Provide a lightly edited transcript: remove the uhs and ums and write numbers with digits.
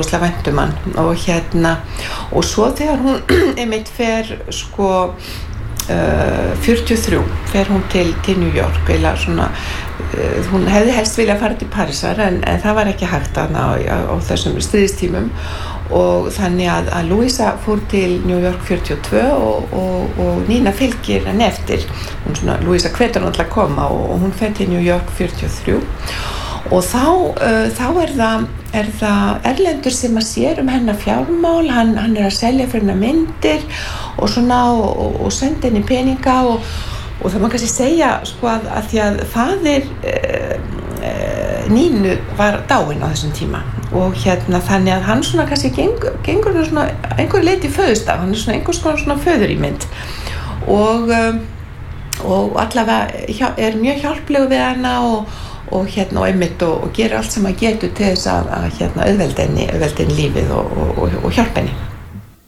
ógeðslega vænt hann og svo þegar hún einmitt fer sko 43 fer hún til New York eða svona hún hefði helst viljað fara til Parísar en það var ekki hægt á þessum stríðstímum og þannig að Louisa fór til New York 42 og Nina fylgir henni eftir hún svona, Louisa hvetur hann til að koma og hún fer til New York 43 og þá er það Erlendur sem að sér hennar fjármál hann að selja fyrir hennar myndir og svona og senda henni peninga og það má kannski segja sko að því að faðir Nínu var dáinn á þessum tíma og þannig að hann svona kannski gengur svona einhver leiti föðustaf hann er svona einhvers konar svona föðurímynd og allavega er mjög hjálplegur við hana og einmitt og gerir allt sem hann getur til þess að auðvelda henni lífið og hjálpa henni